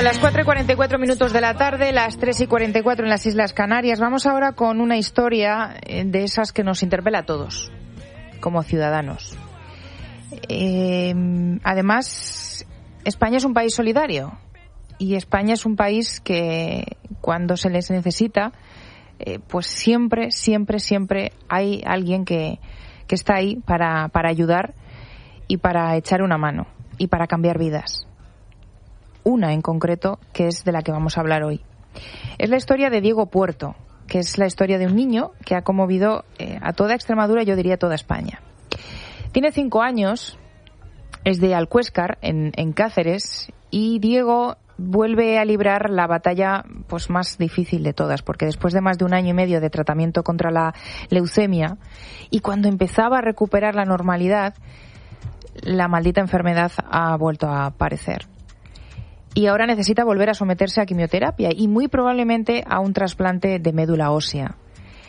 Las 4:44 de la tarde, las 3:44 en las Islas Canarias. Vamos ahora con una historia de esas que nos interpela a todos, como ciudadanos. Además, España es un país solidario y España es un país que cuando se les necesita, pues siempre hay alguien que está ahí para ayudar y para echar una mano y para cambiar vidas. Una en concreto, que es de la que vamos a hablar hoy. Es la historia de Diego Puerto, que es la historia de un niño que ha conmovido a toda Extremadura, yo diría toda España. Tiene 5 años, es de Alcuéscar, en Cáceres, y Diego vuelve a librar la batalla pues más difícil de todas, porque después de más de 1 año y medio de tratamiento contra la leucemia, y cuando empezaba a recuperar la normalidad, la maldita enfermedad ha vuelto a aparecer. Y ahora necesita volver a someterse a quimioterapia y muy probablemente a un trasplante de médula ósea.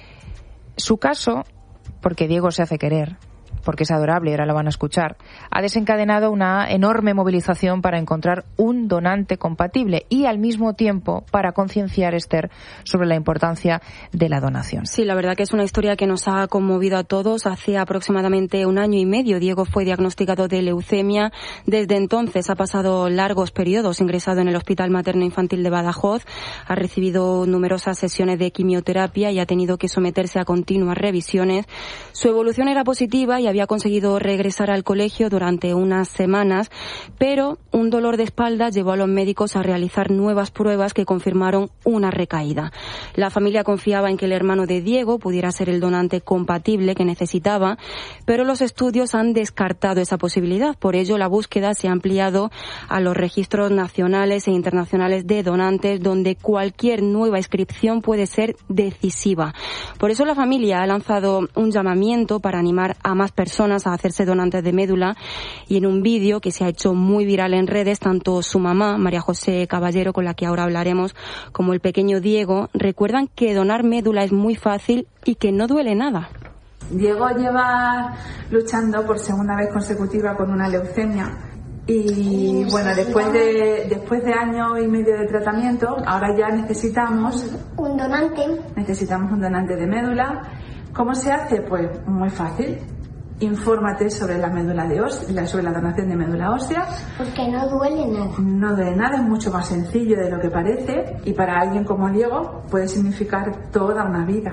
Su caso, porque Diego se hace querer, porque es adorable y ahora lo van a escuchar, ha desencadenado una enorme movilización para encontrar un donante compatible y al mismo tiempo para concienciar, Esther, sobre la importancia de la donación. Sí, la verdad que es una historia que nos ha conmovido a todos. Hace aproximadamente 1 año y medio Diego fue diagnosticado de leucemia. Desde entonces ha pasado largos periodos ingresado en el Hospital Materno Infantil de Badajoz, ha recibido numerosas sesiones de quimioterapia y ha tenido que someterse a continuas revisiones. Su evolución era positiva y había conseguido regresar al colegio durante unas semanas, pero un dolor de espalda llevó a los médicos a realizar nuevas pruebas que confirmaron una recaída. La familia confiaba en que el hermano de Diego pudiera ser el donante compatible que necesitaba, pero los estudios han descartado esa posibilidad. Por ello, la búsqueda se ha ampliado a los registros nacionales e internacionales de donantes, donde cualquier nueva inscripción puede ser decisiva. Por eso la familia ha lanzado un llamamiento para animar a más personas a hacerse donantes de médula, y en un vídeo que se ha hecho muy viral en redes, tanto su mamá, María José Caballero, con la que ahora hablaremos, como el pequeño Diego, recuerdan que donar médula es muy fácil y que no duele nada. Diego lleva luchando por 2ª vez consecutiva con una leucemia y bueno, después de 1 año y medio de tratamiento, ahora ya necesitamos un donante de médula. ¿Cómo se hace? Pues muy fácil. Infórmate sobre la sobre la donación de médula ósea. Porque no duele nada. No duele nada, es mucho más sencillo de lo que parece y para alguien como Diego puede significar toda una vida.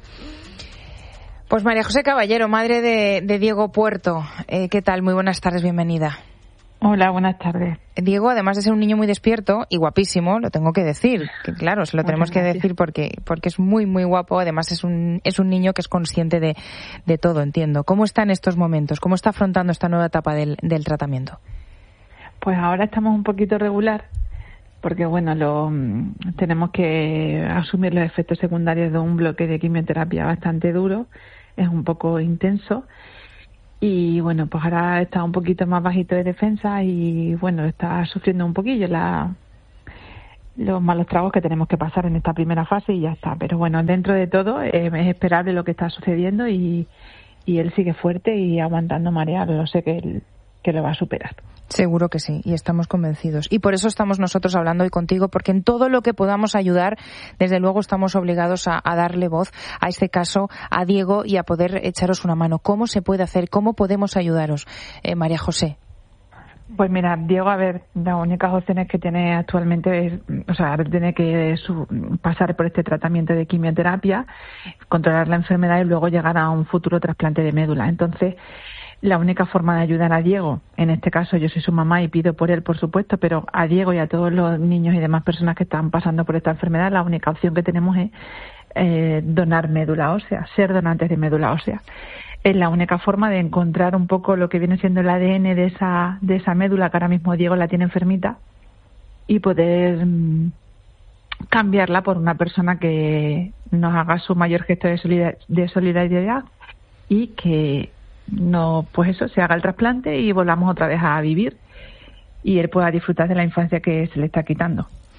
Pues María José Caballero, madre de Diego Puerto, ¿qué tal? Muy buenas tardes, bienvenida. Hola, buenas tardes. Diego, además de ser un niño muy despierto y guapísimo, lo tengo que decir, que claro, se lo tenemos que decir porque es muy, muy guapo. Además es un niño que es consciente de todo, entiendo. ¿Cómo está en estos momentos? ¿Cómo está afrontando esta nueva etapa del tratamiento? Pues ahora estamos un poquito regular, porque bueno, tenemos que asumir los efectos secundarios de un bloque de quimioterapia bastante duro, es un poco intenso. Y bueno, pues ahora está un poquito más bajito de defensa y bueno, está sufriendo un poquillo los malos tragos que tenemos que pasar en esta primera fase y ya está. Pero bueno, dentro de todo es esperable lo que está sucediendo y él sigue fuerte y aguantando marear. Lo sé que lo va a superar. Seguro que sí, y estamos convencidos. Y por eso estamos nosotros hablando hoy contigo, porque en todo lo que podamos ayudar, desde luego estamos obligados a darle voz a este caso, a Diego, y a poder echaros una mano. ¿Cómo se puede hacer? ¿Cómo podemos ayudaros, María José? Pues mira, Diego, a ver, las únicas opciones que tiene actualmente es, tiene que pasar por este tratamiento de quimioterapia, controlar la enfermedad y luego llegar a un futuro trasplante de médula. Entonces, la única forma de ayudar a Diego, en este caso yo soy su mamá y pido por él, por supuesto, pero a Diego y a todos los niños y demás personas que están pasando por esta enfermedad, la única opción que tenemos es donar médula ósea, ser donantes de médula ósea. Es la única forma de encontrar un poco lo que viene siendo el ADN de esa médula que ahora mismo Diego la tiene enfermita y poder cambiarla por una persona que nos haga su mayor gesto de solidaridad y que se haga el trasplante y volvamos otra vez a vivir y él pueda disfrutar de la infancia que se le está quitando.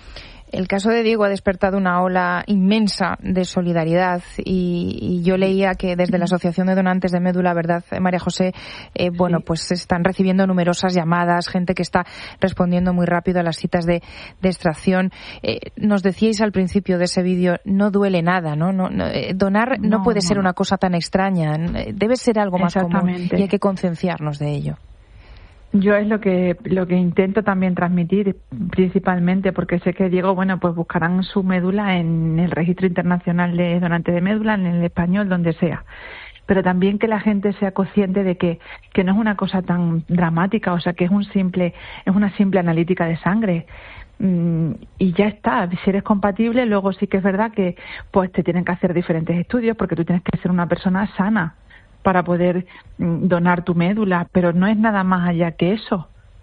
El caso de Diego ha despertado una ola inmensa de solidaridad y yo leía que desde la Asociación de Donantes de Médula, ¿verdad, María José? Pues están recibiendo numerosas llamadas, gente que está respondiendo muy rápido a las citas de extracción. Nos decíais al principio de ese vídeo, no duele nada, ¿no? Donar no puede ser una cosa tan extraña, debe ser algo más común y hay que concienciarnos de ello. Yo es lo que intento también transmitir, principalmente, porque sé que Diego, pues buscarán su médula en el Registro Internacional de Donantes de Médula, en el español, donde sea. Pero también que la gente sea consciente de que no es una cosa tan dramática, o sea, que es una simple analítica de sangre. Y ya está, si eres compatible, luego sí que es verdad que pues te tienen que hacer diferentes estudios, porque tú tienes que ser una persona sana para poder donar tu médula, pero no es nada más allá que eso.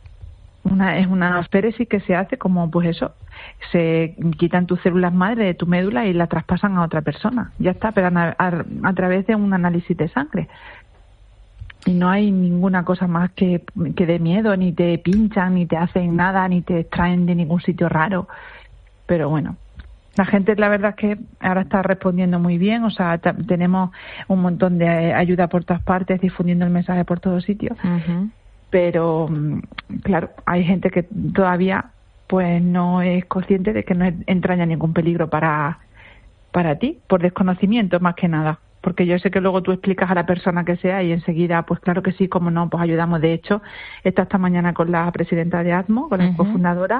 Es una aféresis que se hace como, pues eso, se quitan tus células madre de tu médula y la traspasan a otra persona. Ya está, pero a través de un análisis de sangre. Y no hay ninguna cosa más que de miedo, ni te pinchan, ni te hacen nada, ni te extraen de ningún sitio raro. Pero bueno, la gente, la verdad es que ahora está respondiendo muy bien, o sea, tenemos un montón de ayuda por todas partes, difundiendo el mensaje por todos sitios. Uh-huh. Pero, claro, hay gente que todavía pues no es consciente de que no entraña ningún peligro para ti, por desconocimiento más que nada. Porque yo sé que luego tú explicas a la persona que sea y enseguida, pues claro que sí, cómo no, pues ayudamos. De hecho, he estado esta mañana con la presidenta de ATMO, con la cofundadora,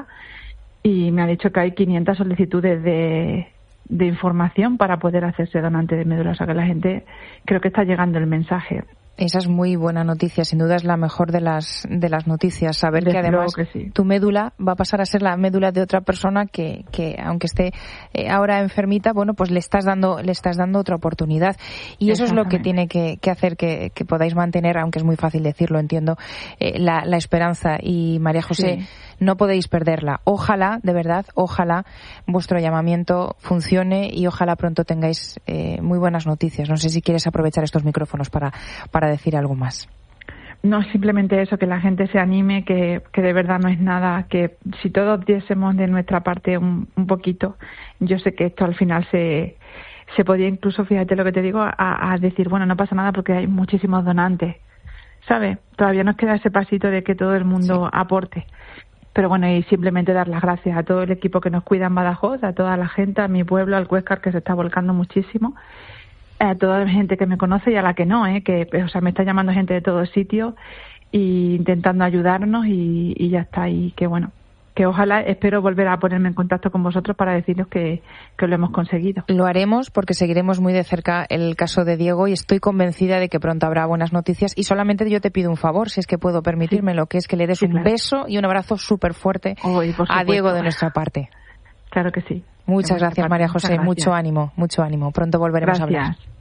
y me ha dicho que hay 500 solicitudes de información para poder hacerse donante de médula. O sea que la gente, creo que está llegando el mensaje. Esa es muy buena noticia, sin duda es la mejor de las noticias, saber que además tu médula va a pasar a ser la médula de otra persona que aunque esté ahora enfermita, pues le estás dando otra oportunidad, y eso es lo que tiene que hacer que podáis mantener, aunque es muy fácil decirlo, entiendo, la esperanza. Y María José, no podéis perderla. Ojalá, de verdad, ojalá vuestro llamamiento funcione y ojalá pronto tengáis muy buenas noticias. No sé si quieres aprovechar estos micrófonos para decir algo más. No, simplemente eso, que la gente se anime, que de verdad no es nada, que si todos diésemos de nuestra parte un poquito, yo sé que esto al final se podía incluso, fíjate lo que te digo, a decir, no pasa nada porque hay muchísimos donantes, ¿sabes? Todavía nos queda ese pasito de que todo el mundo aporte. Pero y simplemente dar las gracias a todo el equipo que nos cuida en Badajoz, a toda la gente, a mi pueblo, al Huéscar, que se está volcando muchísimo, a toda la gente que me conoce y a la que no, que me está llamando gente de todos sitios y intentando ayudarnos y ya está. Y que ojalá, espero volver a ponerme en contacto con vosotros para deciros que lo hemos conseguido. Lo haremos porque seguiremos muy de cerca el caso de Diego y estoy convencida de que pronto habrá buenas noticias. Y solamente yo te pido un favor, si es que puedo permitírmelo, que es que le des un beso y un abrazo súper fuerte a Diego de nuestra parte. Claro que sí. Muchas gracias, María José. Mucho ánimo. Pronto volveremos a hablar.